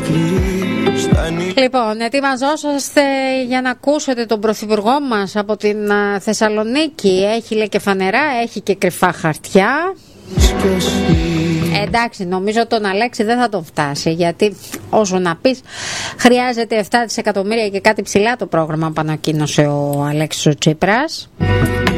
Λοιπόν, ετοιμαζόσαστε για να ακούσετε τον πρωθυπουργό μας από την Θεσσαλονίκη. Έχει λέει και φανερά, έχει και κρυφά χαρτιά. Εντάξει, νομίζω τον Αλέξη δεν θα τον φτάσει, γιατί όσο να πεις χρειάζεται 7 δισεκατομμύρια και κάτι ψηλά το πρόγραμμα που ανακοίνωσε ο Αλέξης ο Τσίπρας.